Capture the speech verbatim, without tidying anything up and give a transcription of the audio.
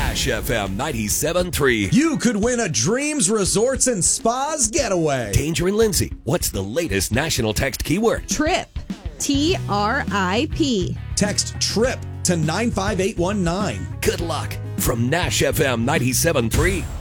Nash F M ninety-seven point three. You could win a Dreams Resorts and Spas getaway. Danger and Lindsay, what's the latest national text keyword? Trip. T R I P. Text TRIP to nine five eight one nine. Good luck from Nash F M ninety-seven point three.